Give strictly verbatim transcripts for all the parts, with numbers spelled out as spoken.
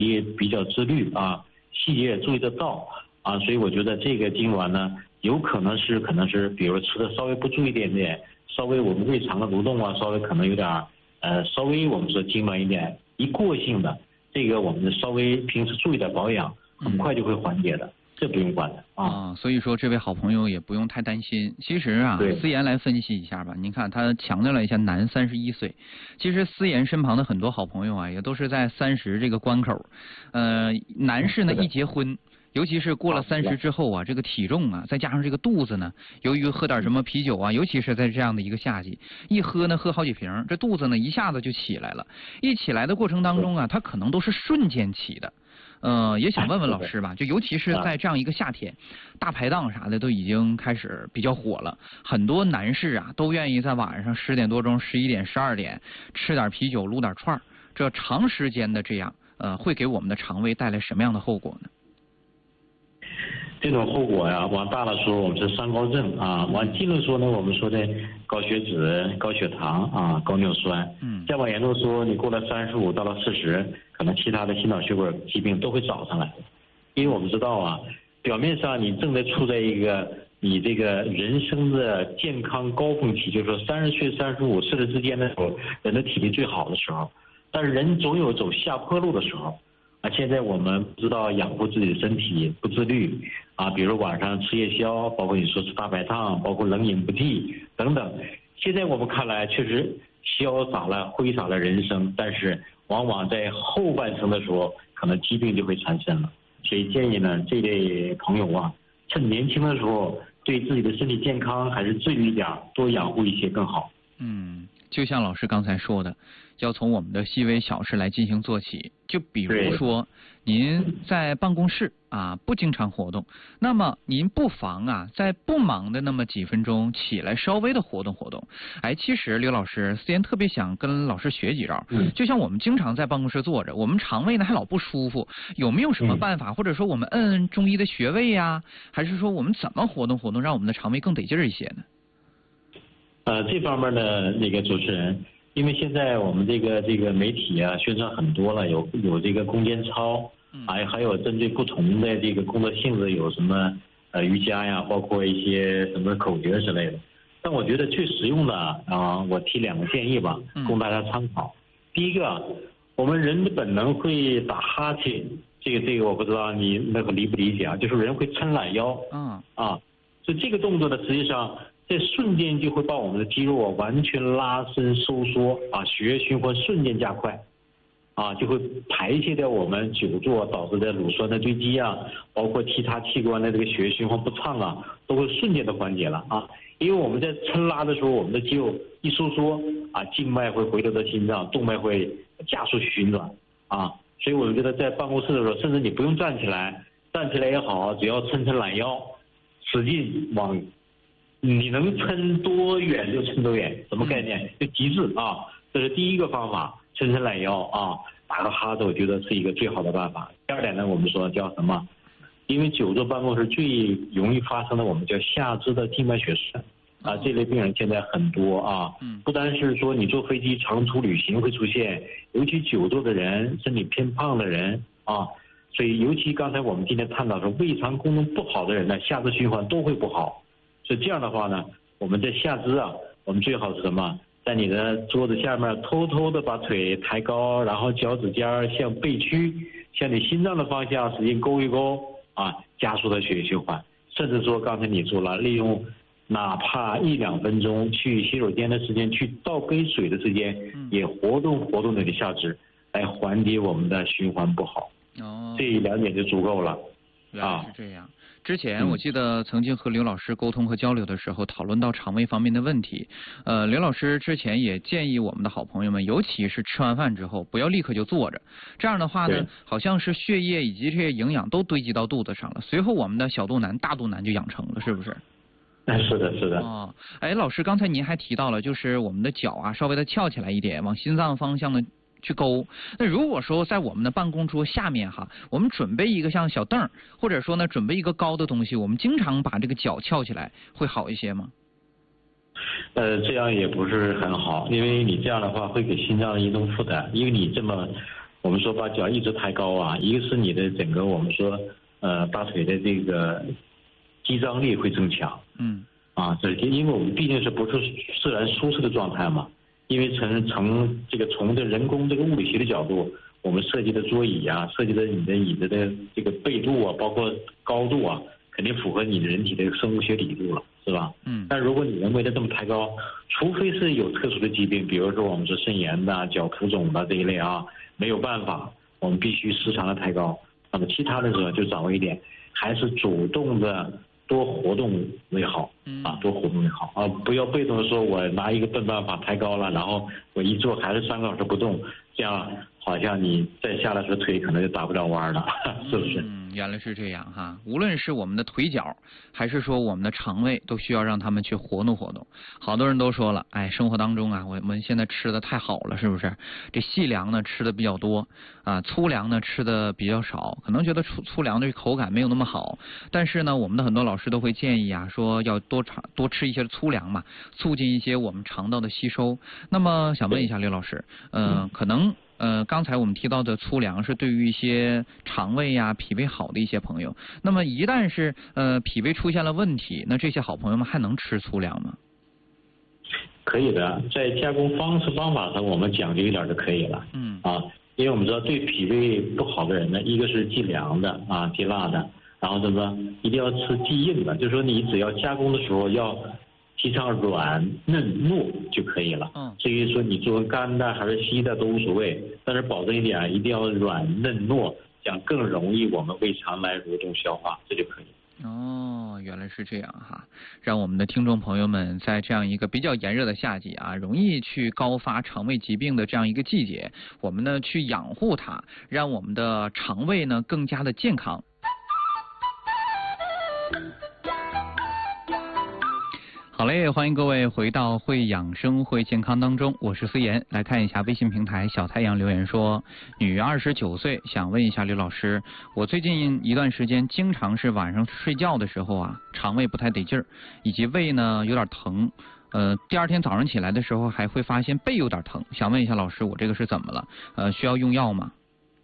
也比较自律啊，细节也注意得到啊，所以我觉得这个痉挛呢，有可能是可能是比如吃的稍微不注意一点点，稍微我们胃肠的蠕动啊，稍微可能有点呃稍微我们说痉挛一点，一过性的这个我们稍微平时注意点保养，很快就会缓解的。嗯，这不用管的啊、 啊，所以说这位好朋友也不用太担心。其实啊，思妍来分析一下吧。您看他强调了一下男三十一岁，其实思妍身旁的很多好朋友啊，也都是在三十这个关口。呃，男士呢一结婚，尤其是过了三十之后啊，这个体重啊，再加上这个肚子呢，由于喝点什么啤酒啊，尤其是在这样的一个夏季，一喝呢喝好几瓶，这肚子呢一下子就起来了。一起来的过程当中啊，他可能都是瞬间起的。呃，也想问问老师吧，就尤其是在这样一个夏天，大排档啥的都已经开始比较火了，很多男士啊都愿意在晚上十点多钟、十一点、十二点吃点啤酒、撸点串儿，这长时间的这样，呃，会给我们的肠胃带来什么样的后果呢？ 这种后果呀，往大了说，我们是三高症啊；往近了说呢，我们说的高血脂、高血糖啊、高尿酸。嗯。再往严重说，你过了三十五到了四十，可能其他的心脑血管疾病都会找上来。因为我们知道啊，表面上你正在处在一个你这个人生的健康高峰期，就是说三十岁、三十五、四十之间的时候，人的体力最好的时候。但是人总有走下坡路的时候。啊，现在我们不知道养护自己的身体，不自律啊，比如晚上吃夜宵，包括你说吃大排档，包括冷饮不忌等等。现在我们看来确实潇洒了、挥洒了人生，但是往往在后半生的时候，可能疾病就会产生了。所以建议呢，这类朋友啊，趁年轻的时候对自己的身体健康还是自律一点，多养护一些更好。 嗯，就像老师刚才说的，要从我们的细微小事来进行做起。就比如说，您在办公室啊不经常活动，那么您不妨啊在不忙的那么几分钟起来稍微的活动活动。哎，其实刘老师，思妍特别想跟老师学几招。嗯，就像我们经常在办公室坐着，我们肠胃呢还老不舒服，有没有什么办法？或者说我们摁摁中医的穴位呀，还是说我们怎么活动活动，让我们的肠胃更得劲儿一些呢？ 呃，这方面的那个主持人。因为现在我们这个这个媒体啊宣传很多了，有有这个攻坚操，还还有针对不同的这个工作性质有什么呃瑜伽呀，包括一些什么口诀之类的。但我觉得最实用的啊，我提两个建议吧，供大家参考。第一个，我们人的本能会打哈欠，这个这个我不知道你那个理不理解啊，就是人会抻懒腰，嗯啊，所以这个动作呢，实际上。这瞬间就会把我们的肌肉啊完全拉伸收缩啊，血液循环瞬间加快，啊，就会排泄掉我们久坐导致的乳酸的堆积啊，包括其他器官的这个血液循环不畅啊，都会瞬间的缓解了啊。因为我们在抻拉的时候，我们的肌肉一收缩啊，静脉会回流到心脏，动脉会加速循转啊。所以我觉得在办公室的时候，甚至你不用站起来，站起来也好，只要抻抻懒腰，使劲往。你能撑多远就撑多远，什么概念？就极致啊！这是第一个方法，抻抻懒腰啊，打个哈子，我觉得是一个最好的办法。第二点呢，我们说叫什么？因为久坐办公室最容易发生的，我们叫下肢的静脉血栓啊，这类病人现在很多啊。不单是说你坐飞机长途旅行会出现，尤其久坐的人、身体偏胖的人啊，所以尤其刚才我们今天探讨说胃肠功能不好的人呢，下肢循环都会不好。所以这样的话呢，我们在下肢啊，我们最好是什么？在你的桌子下面偷偷的把腿抬高，然后脚趾尖向背屈，向你心脏的方向使劲勾一勾啊，加速的血液循环。甚至说刚才你说了，利用哪怕一两分钟去洗手间的时间，去倒杯水的时间，也活动活动你的下肢，来缓解我们的循环不好。哦，这两点就足够了。 原来是这样。之前我记得曾经和刘老师沟通和交流的时候，讨论到肠胃方面的问题。呃，刘老师之前也建议我们的好朋友们，尤其是吃完饭之后，不要立刻就坐着。这样的话呢，好像是血液以及这些营养都堆积到肚子上了，随后我们的小肚腩、大肚腩就养成了，是不是？ 是的，是的。 哦，哎，老师，刚才您还提到了，就是我们的脚啊，稍微的翘起来一点，往心脏方向呢去勾。那如果说在我们的办公桌下面哈，我们准备一个像小凳，或者说呢准备一个高的东西，我们经常把这个脚翘起来，会好一些吗？ 呃，这样也不是很好，因为你这样的话会给心脏移动负担，因为你这么我们说把脚一直抬高啊，一个是你的整个我们说呃大腿的这个肌张力会增强， 嗯， 啊，这因为我们毕竟是不是自然舒适的状态嘛，因为从从这个从这人工这个物理学的角度，我们设计的桌椅啊，设计的你的椅子的这个背度啊，包括高度啊，肯定符合你的人体的生物学理度了，是吧？ 嗯。 但如果你人为的这么抬高，除非是有特殊的疾病，比如说我们说肾炎的、脚浮肿的这一类啊，没有办法，我们必须时常的抬高。那么其他的时候就掌握一点，还是主动的多活动为好啊，多活动为好啊，不要被动的说我拿一个笨办法抬高了，然后我一坐还是三个小时不动，这样好像你再下来时候腿可能就打不了弯了，是不是？ 嗯，原来是这样哈。无论是我们的腿脚，还是说我们的肠胃，都需要让他们去活动活动。好多人都说了，哎，生活当中啊，我们现在吃的太好了，是不是？这细粮呢吃的比较多啊，粗粮呢吃的比较少，可能觉得粗粗粮的口感没有那么好。但是呢，我们的很多老师都会建议啊，说要多尝多吃一些粗粮嘛，促进一些我们肠道的吸收。那么想问一下刘老师，嗯、呃，可能。呃，刚才我们提到的粗粮是对于一些肠胃呀、脾胃好的一些朋友。那么一旦是呃脾胃出现了问题，那这些好朋友们还能吃粗粮吗？ 可以的，在加工方式方法上我们讲究一点就可以了。 嗯。 啊，因为我们知道对脾胃不好的人呢，一个是忌凉的啊，忌辣的，然后什么一定要吃忌硬的，就是说你只要加工的时候要提倡软嫩糯就可以了。嗯。至于说你做干的还是稀的都无所谓，但是保证一点，一定要软嫩糯，这样更容易我们胃肠来蠕动消化，这就可以。 哦，原来是这样哈，让我们的听众朋友们在这样一个比较炎热的夏季啊，容易去高发肠胃疾病的这样一个季节，我们呢去养护它，让我们的肠胃呢更加的健康。好嘞，欢迎各位回到会养生会健康当中，我是思妍。来看一下微信平台小太阳留言说，女二十九岁，想问一下刘老师，我最近一段时间经常是晚上睡觉的时候啊，肠胃不太得劲儿，以及胃呢有点疼，呃，第二天早上起来的时候还会发现背有点疼，想问一下老师，我这个是怎么了？呃，需要用药吗？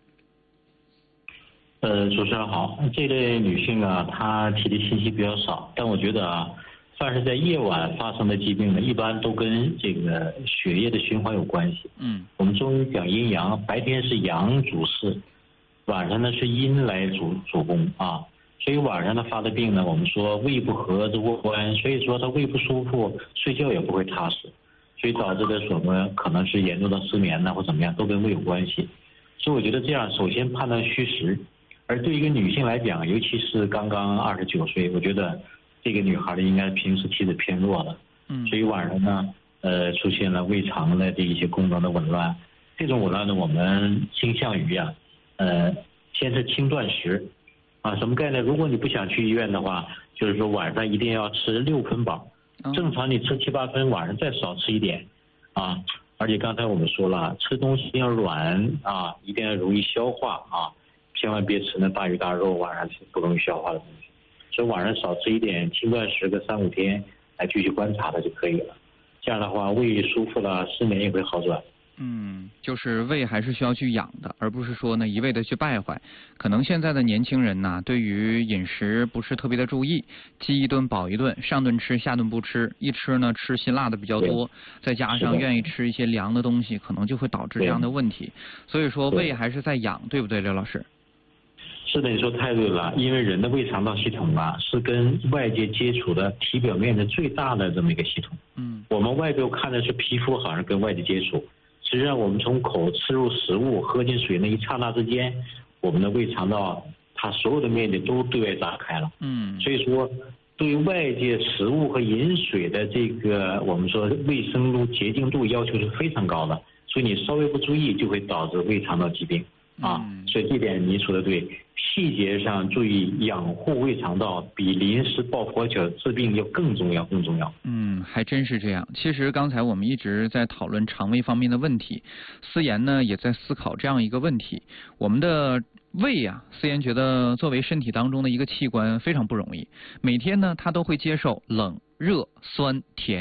呃，主持人好，这类女性啊，她提的信息比较少，但我觉得啊。凡是在夜晚发生的疾病呢，一般都跟这个血液的循环有关系。嗯，我们中医讲阴阳，白天是阳主事，晚上呢是阴来主主攻啊。所以晚上呢发的病呢，我们说胃不和这卧关，所以说他胃不舒服，睡觉也不会踏实，所以导致的什么可能是严重的失眠呐或怎么样，都跟胃有关系。所以我觉得这样，首先判断虚实。而对一个女性来讲，尤其是刚刚二十九岁，我觉得。这个女孩呢，应该平时体质偏弱的，嗯，所以晚上呢，呃，出现了胃肠的这一些功能的紊乱。这种紊乱呢，我们倾向于啊，呃，先是轻断食，啊，什么概念？如果你不想去医院的话，就是说晚上一定要吃六分饱，正常你吃七八分，晚上再少吃一点，啊，而且刚才我们说了，吃东西要软啊，一定要容易消化啊，千万别吃那大鱼大肉，晚上是不容易消化的东西。所以晚上少吃一点，轻断食个三五天，来继续观察它就可以了。这样的话，胃舒服了，失眠也会好转。 嗯，就是胃还是需要去养的，而不是说呢一味的去败坏。可能现在的年轻人呐，对于饮食不是特别的注意，饥一顿饱一顿，上顿吃下顿不吃，一吃呢吃辛辣的比较多，再加上愿意吃一些凉的东西，可能就会导致这样的问题。所以说胃还是在养，对不对，刘老师？ 是的，你说太对了，因为人的胃肠道系统啊，是跟外界接触的体表面的最大的这么一个系统。嗯，我们外表看的是皮肤好像跟外界接触，实际上我们从口吃入食物、喝进水那一刹那之间，我们的胃肠道它所有的面积都对外打开了。嗯，所以说对外界食物和饮水的这个我们说卫生度、洁净度要求是非常高的，所以你稍微不注意就会导致胃肠道疾病。啊，所以这点你说的对，细节上注意养护胃肠道，比临时抱佛脚治病要更重要，更重要。 嗯，还真是这样。其实刚才我们一直在讨论肠胃方面的问题，思妍呢也在思考这样一个问题：我们的胃啊，思妍觉得作为身体当中的一个器官非常不容易，每天呢它都会接受冷、热、酸、甜。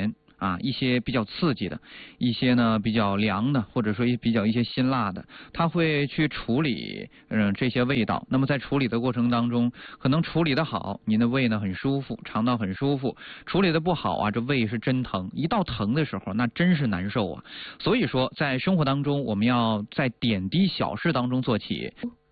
啊，一些比较刺激的，一些呢比较凉的，或者说比较一些辛辣的，他会去处理嗯这些味道。那么在处理的过程当中，可能处理的好，您的胃呢很舒服，肠道很舒服；处理的不好啊，这胃是真疼，一到疼的时候，那真是难受啊。所以说，在生活当中，我们要在点滴小事当中做起。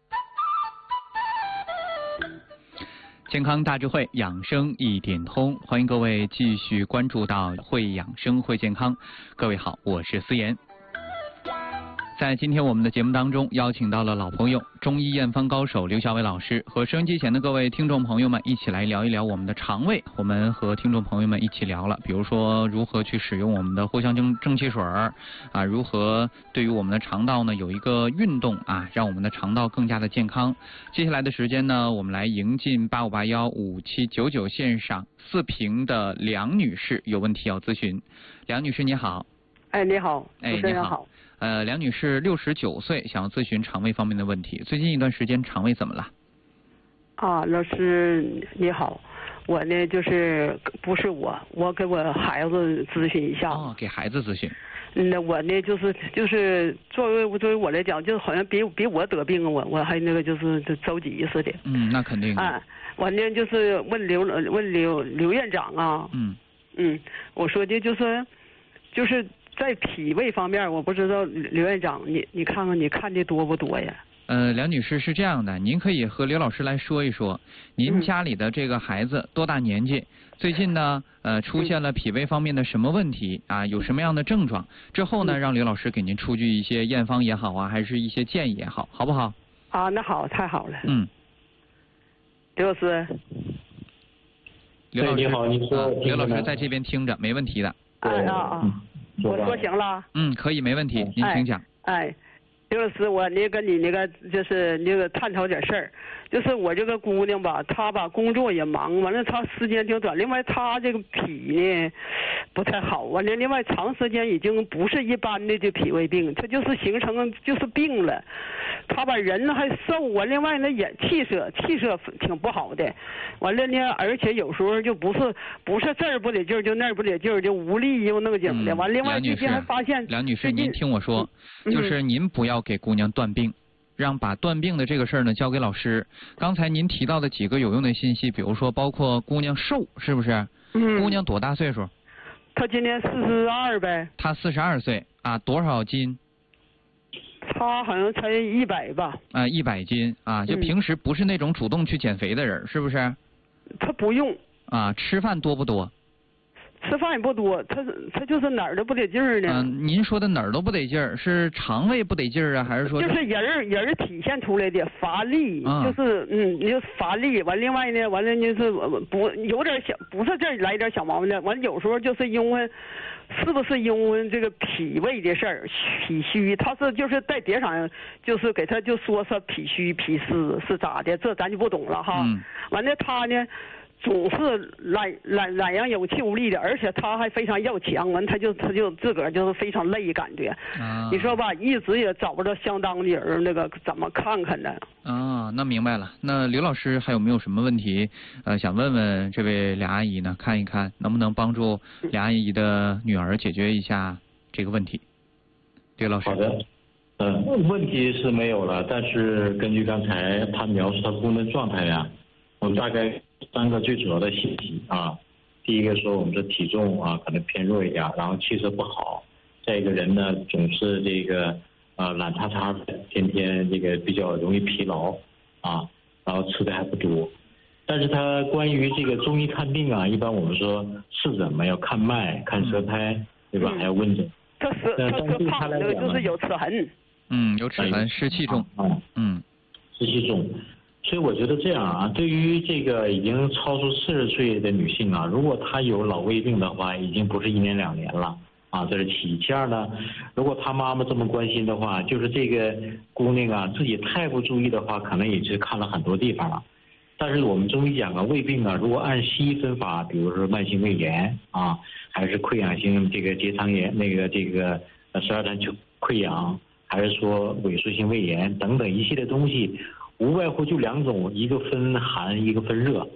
健康大智慧，养生一点通，欢迎各位继续关注到会养生会健康。各位好，我是思妍。在今天我们的节目当中，邀请到了老朋友中医验方高手刘小伟老师，和收音机前的各位听众朋友们一起来聊一聊我们的肠胃。我们和听众朋友们一起聊了，比如说如何去使用我们的藿香正正气水儿啊，如何对于我们的肠道呢有一个运动啊，让我们的肠道更加的健康。接下来的时间呢，我们来迎进八五八幺五七九九线上四平的梁女士有问题要咨询。梁女士你好。 哎，你好， 哎，你好。呃，梁女士六十九岁，想要咨询肠胃方面的问题。最近一段时间肠胃怎么了？ 啊，老师你好，我呢就是不是我，我给我孩子咨询一下。 哦，给孩子咨询。 嗯，那我呢就是就是作为作为我来讲，就好像比比我得病，我我还那个就是着急似的。 嗯，那肯定。 啊，我呢就是问刘问刘刘院长啊。 嗯。 嗯，我说的就是就是。在脾胃方面，我不知道刘院长，你你看看你看的多不多呀？ 呃，梁女士是这样的，您可以和刘老师来说一说，您家里的这个孩子多大年纪？嗯、最近呢，呃，出现了脾胃方面的什么问题啊？有什么样的症状？之后呢，让刘老师给您出具一些验方也好啊，还是一些建议也好，好不好？ 啊，那好，太好了。 嗯。 刘老师。 刘老师， 你好，你说、 呃。刘老师在这边听着，没问题的。 啊啊啊！我说行了。 嗯，可以，没问题，您请讲。 哎，刘老师，我呢跟你那个就是那个探讨点事儿，就是我这个姑娘吧，她吧工作也忙，完了她时间挺短，另外她这个脾呢不太好，完了另外长时间已经不是一般的这脾胃病，它就是形成就是病了。她吧人还瘦啊，另外呢也气色气色挺不好的，完了呢而且有时候就不是不是这儿不得劲儿，就那儿不得劲儿，就无力又那个劲的。完、嗯、另外最近还发现， 梁女士，您听我说，就是您不要给姑娘断病。嗯，让把断病的这个事儿呢交给老师。刚才您提到的几个有用的信息，比如说包括姑娘瘦，是不是？ 嗯。 姑娘多大岁数？ 她今年四十二呗。 她四十二岁啊，多少斤？ 她好像才一百吧。啊， 一百斤啊，就平时不是那种主动去减肥的人，是不是？ 她不用。 啊，吃饭多不多？ 吃饭也不多，他他就是哪儿都不得劲儿呢。 嗯，您说的哪儿都不得劲儿，是肠胃不得劲儿啊，还是说？ 就是人儿人儿体现出来的乏力，啊、就是嗯，你就乏力。完，另外呢，完了就是不有点小，不是这儿来点小毛病的。完，有时候就是因为，是不是因为这个脾胃的事儿，脾虚，他是就是在碟上就是给他就说是脾虚脾湿是咋的，这咱就不懂了哈。 嗯、 完了他呢。总是懒懒懒洋有气无力的，而且他还非常要强，完他就他就自个儿就是非常累感觉。 啊， 你说吧，一直也找不着相当的人，那个怎么看看呢？ 啊，那明白了。那刘老师还有没有什么问题？呃，想问问这位梁阿姨呢？看一看能不能帮助梁阿姨的女儿解决一下这个问题。刘老师。 好的。嗯、呃，问题是没有了，但是根据刚才他描述他功能状态呀，我大概。三个最主要的信息啊，第一个说我们的体重啊可能偏弱一点，然后气色不好，再一个人呢总是这个呃懒叉叉的，天天这个比较容易疲劳啊，然后吃的还不多。但是他关于这个中医看病啊，一般我们说是怎么要看脉、看舌苔，对吧？嗯、还要问诊。 他是他是胖的，就是有齿痕。 嗯，有齿痕，湿气重。 啊，嗯，湿气重。所以我觉得这样啊，对于这个已经超出四十岁的女性啊，如果她有老胃病的话，已经不是一年两年了啊，这是其一。其二呢，如果她妈妈这么关心的话，就是这个姑娘啊自己太不注意的话，可能也是看了很多地方了。但是我们中医讲啊，胃病啊，如果按西医分法，比如说慢性胃炎啊，还是溃疡性这个结肠炎，那个这个十二指肠溃疡，还是说萎缩性胃炎等等一系列东西。无外乎就两种，一个分寒，一个分热，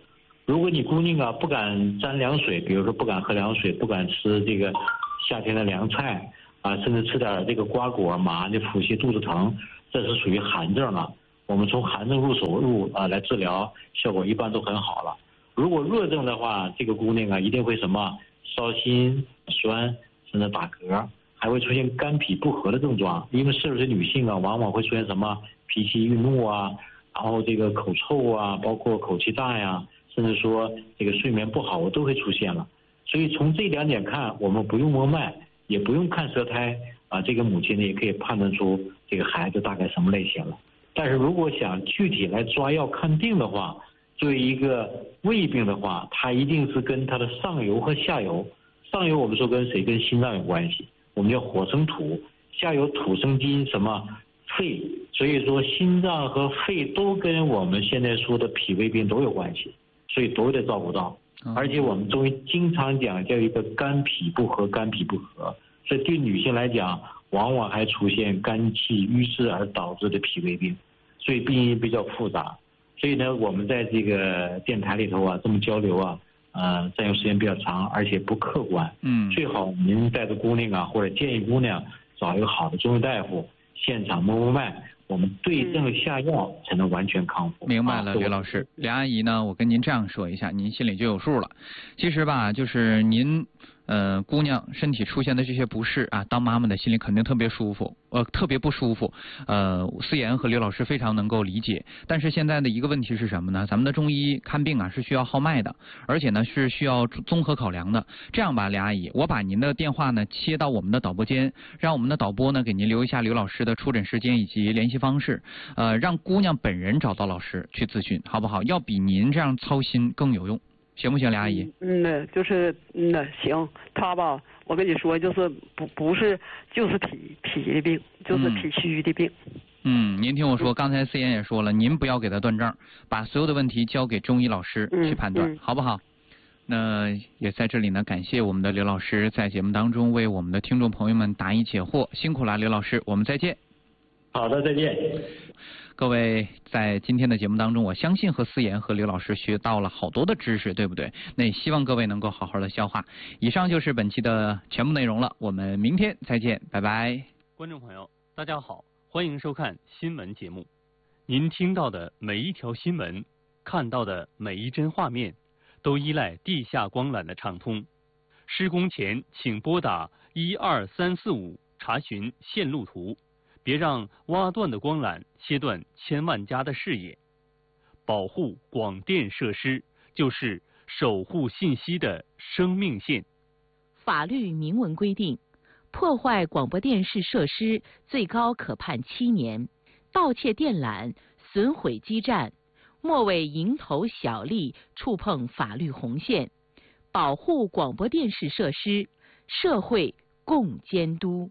如果你姑娘啊不敢沾凉水，比如说不敢喝凉水，不敢吃这个夏天的凉菜啊，甚至吃点这个瓜果，马上就腹泻、肚子疼，这是属于寒症了。我们从寒症入手入啊来治疗，效果一般都很好了。如果热症的话，这个姑娘啊一定会什么烧心、酸，甚至打嗝，还会出现肝脾不和的症状。因为四十岁女性啊，往往会出现什么脾气郁怒啊，然后这个口臭啊，包括口气大呀，甚至说这个睡眠不好，我都会出现了。所以从这两点看，我们不用摸脉，也不用看舌苔啊，这个母亲呢也可以判断出这个孩子大概什么类型了。但是如果想具体来抓药看病的话，作为一个胃病的话，它一定是跟它的上游和下游。上游我们说跟谁？跟心脏有关系，我们叫火生土；下游土生金，什么肺？所以说心脏和肺都跟我们现在说的脾胃病都有关系，所以都得照顾到。而且我们中医经常讲叫一个肝脾不和，肝脾不和，所以对女性来讲，往往还出现肝气郁滞而导致的脾胃病，所以病因比较复杂。所以呢，我们在这个电台里头啊，这么交流啊，呃，占用时间比较长，而且不客观。嗯。最好您带着姑娘啊，或者建议姑娘找一个好的中医大夫，现场摸摸脉，我们对症下药，才能完全康复。 明白了，刘老师。梁阿姨呢，我跟您这样说一下，您心里就有数了。其实吧，就是您。呃，姑娘身体出现的这些不适啊，当妈妈的心里肯定特别舒服，呃，特别不舒服。呃，思妍和刘老师非常能够理解。但是现在的一个问题是什么呢？咱们的中医看病啊是需要号脉的，而且呢是需要综合考量的。这样吧，梁阿姨，我把您的电话呢切到我们的导播间，让我们的导播呢给您留一下刘老师的出诊时间以及联系方式，呃，让姑娘本人找到老师去咨询，好不好？要比您这样操心更有用。行不行，梁阿姨？ 嗯呐，就是嗯呐，行。他吧，我跟你说，就是不不是，就是脾脾的病，就是脾虚的病。 嗯，您听我说，刚才思妍也说了，您不要给他断症，把所有的问题交给中医老师去判断， 嗯嗯、 好不好？那也在这里呢，感谢我们的刘老师在节目当中为我们的听众朋友们答疑解惑，辛苦了，刘老师，我们再见。 好的，再见。 各位，在今天的节目当中，我相信和思妍和刘老师学到了好多的知识，对不对？那也希望各位能够好好的消化。以上就是本期的全部内容了，我们明天再见，拜拜。 观众朋友，大家好，欢迎收看新闻节目。您听到的每一条新闻，看到的每一帧画面，都依赖地下光缆的畅通。施工前，请拨打一二三四五查询线路图。别让挖断的光缆切断千万家的视野。保护广电设施就是守护信息的生命线。 法律明文规定，破坏广播电视设施最高可判七年，盗窃电缆、损毁基站，莫为蝇头小利触碰法律红线。保护广播电视设施，社会共监督。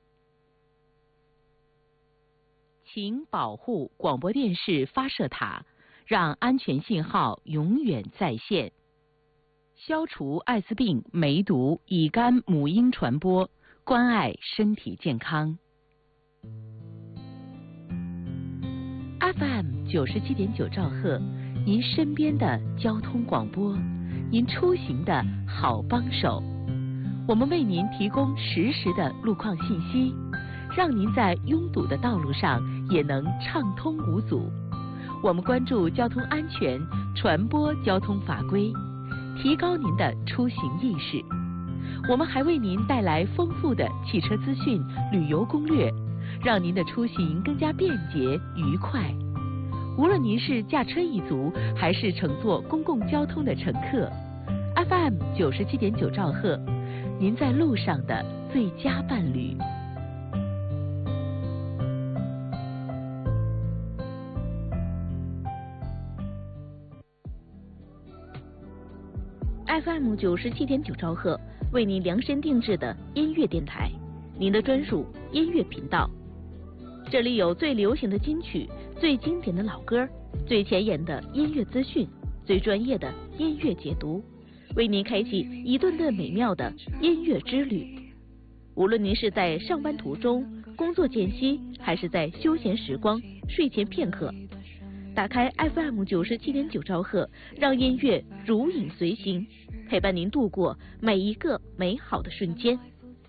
请保护广播电视发射塔，让安全信号永远在线。消除艾滋病、梅毒、乙肝、母婴传播，关爱身体健康。F M 九十七点九兆赫，您身边的交通广播，您出行的好帮手。我们为您提供实时的路况信息，让您在拥堵的道路上也能畅通无阻。我们关注交通安全，传播交通法规，提高您的出行意识。我们还为您带来丰富的汽车资讯、旅游攻略，让您的出行更加便捷愉快。无论您是驾车一族，还是乘坐公共交通的乘客 ，F M 九十七点九兆赫，您在路上的最佳伴侣。F M 九十七点九兆赫，为您量身定制的音乐电台，您的专属音乐频道。这里有最流行的金曲、最经典的老歌、最前沿的音乐资讯、最专业的音乐解读，为您开启一顿顿美妙的音乐之旅。无论您是在上班途中、工作间隙，还是在休闲时光、睡前片刻， 打开 F M 九十七点九兆赫，让音乐如影随形，陪伴您度过每一个美好的瞬间。